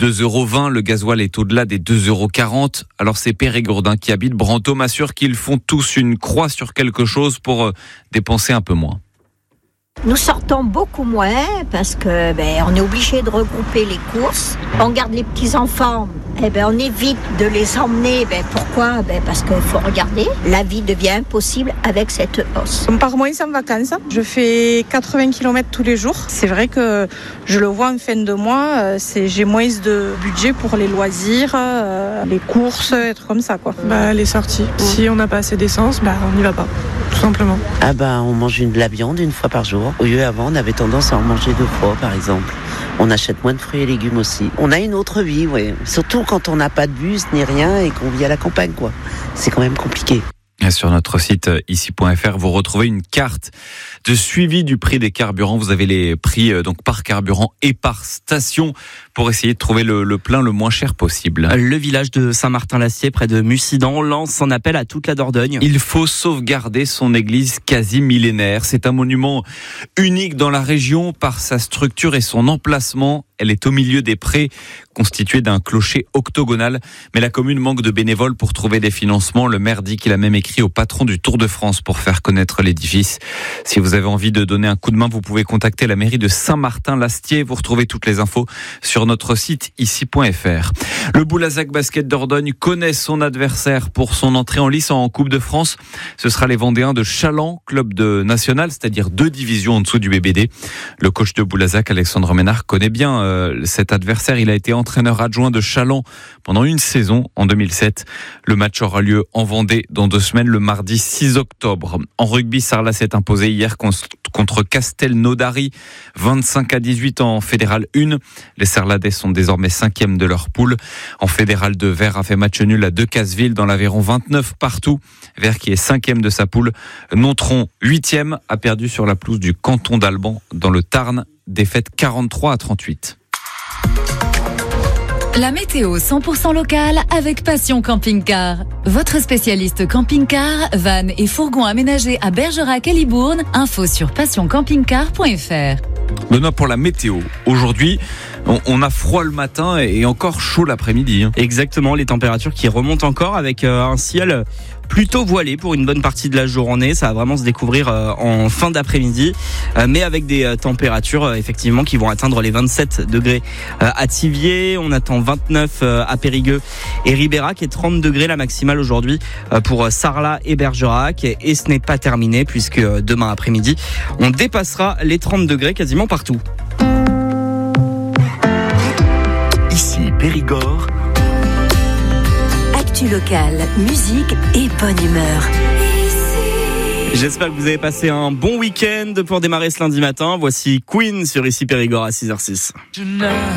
2,20 €. Le gasoil est au-delà des 2,40 €. Alors ces périgourdins qui habitent Brantôme assurent qu'ils font tous une croix sur quelque chose pour dépenser un peu moins. Nous sortons beaucoup moins parce que on est obligé de regrouper les courses. On garde les petits-enfants, on évite de les emmener. Pourquoi ? Parce qu'il faut regarder. La vie devient impossible avec cette hausse. On part moins en vacances. Je fais 80 km tous les jours. C'est vrai que je le vois en fin de mois. J'ai moins de budget pour les loisirs, les courses, des trucs comme ça, quoi. Les sorties. Si on n'a pas assez d'essence, on n'y va pas. Tout simplement. On mange de la viande une fois par jour. Au lieu avant, on avait tendance à en manger 2 fois, par exemple. On achète moins de fruits et légumes aussi. On a une autre vie, oui. Surtout quand on n'a pas de bus ni rien et qu'on vit à la campagne, quoi. C'est quand même compliqué. Et sur notre site ici.fr, vous retrouvez une carte de suivi du prix des carburants. Vous avez les prix donc par carburant et par station pour essayer de trouver le plein le moins cher possible. Le village de Saint-Martin-l'Acier, près de Mussidan, lance son appel à toute la Dordogne. Il faut sauvegarder son église quasi millénaire. C'est un monument unique dans la région par sa structure et son emplacement. Elle est au milieu des prés, constituée d'un clocher octogonal. Mais la commune manque de bénévoles pour trouver des financements. Le maire dit qu'il a même écrit au patron du Tour de France pour faire connaître l'édifice. Si vous avez envie de donner un coup de main, vous pouvez contacter la mairie de Saint-Martin-l'Acier. Vous retrouvez toutes les infos sur notre site ici.fr. Le Boulazac Basket Dordogne connaît son adversaire pour son entrée en lice en Coupe de France. Ce sera les Vendéens de Chaland, club de national, c'est-à-dire 2 divisions en dessous du BBD. Le coach de Boulazac, Alexandre Ménard, connaît bien cet adversaire. Il a été entraîneur adjoint de Chaland pendant une saison en 2007. Le match aura lieu en Vendée dans 2 semaines, le mardi 6 octobre. En rugby, Sarlat s'est imposé hier contre Castelnaudary, 25-18 en Fédéral 1. Les Sarladais sont désormais 5e de leur poule. En Fédéral 2, Vert a fait match nul à Decazeville dans l'Aveyron, 29 partout. Vert, qui est 5e de sa poule. Nontron, 8e, a perdu sur la pelouse du canton d'Alban dans le Tarn. Défaite 43-38. La météo 100% locale avec Passion Camping-Car. Votre spécialiste camping-car, van et fourgon aménagés à Bergerac et Libourne. Info sur passioncampingcar.fr. Benoît, pour la météo, aujourd'hui, on a froid le matin et encore chaud l'après-midi. Exactement, les températures qui remontent encore avec un ciel plutôt voilé pour une bonne partie de la journée. Ça va vraiment se découvrir en fin d'après-midi, mais avec des températures effectivement qui vont atteindre les 27 degrés à Thiviers. On attend 29 à Périgueux et Ribérac et 30 degrés la maximale aujourd'hui pour Sarlat et Bergerac. Et ce n'est pas terminé puisque demain après-midi, on dépassera les 30 degrés quasiment partout. Ici Périgord. Actu locale, musique et bonne humeur. J'espère que vous avez passé un bon week-end pour démarrer ce lundi matin. Voici Queen sur Ici Périgord à 6h06.